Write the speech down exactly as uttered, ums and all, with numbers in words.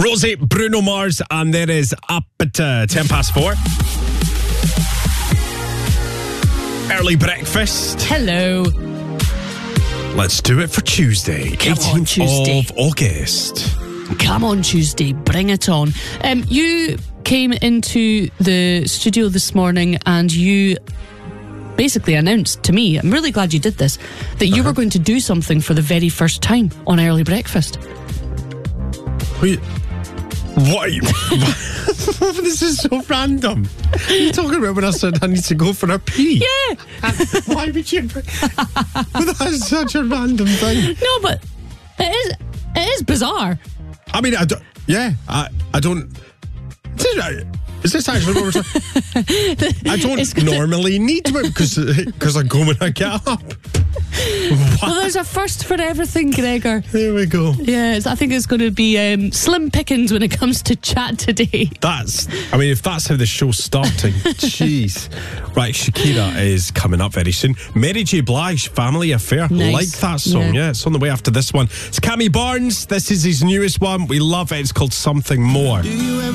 Rosie, Bruno Mars, and there is up at uh, ten past four. Early breakfast. Hello. Let's do it for Tuesday, Come on, eighteenth Tuesday. of August. Come on, Tuesday, bring it on. Um, you came into the studio this morning and you basically announced to me, I'm really glad you did this, that you Uh-huh. were going to do something for the very first time on Early Breakfast. Wait, what are you... This is so random. Are you talking about when I said I need to go for a pee? Yeah. Why would you... But that's such a random thing. No, but it is, it is bizarre. I mean, I don't... Yeah, I, I don't... Is this actually what we're talking? I don't It's gonna- normally need to because because I go when I get up. Well, there's a first for everything, Gregor. There we go. Yeah, it's- I think it's going to be um, slim pickings when it comes to chat today. That's, I mean, if that's how the show's starting, jeez. Right, Shakira is coming up very soon. Mary J. Blige, Family Affair. Nice. Like that song, Yeah. yeah. It's on the way after this one. It's Cammy Barnes. This is his newest one. We love it. It's called Something More.